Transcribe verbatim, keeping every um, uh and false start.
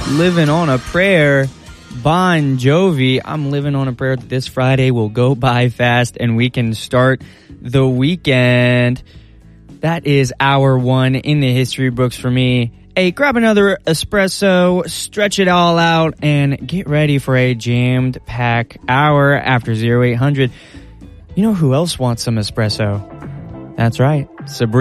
Living on a Prayer, Bon Jovi. I'm living on a prayer that this Friday will go by fast and we can start the weekend. That is hour one in the history books for me. Hey, grab another espresso, stretch it all out, and get ready for a jammed pack hour after zero eight hundred. You know who else wants some espresso? That's right, Sabrina.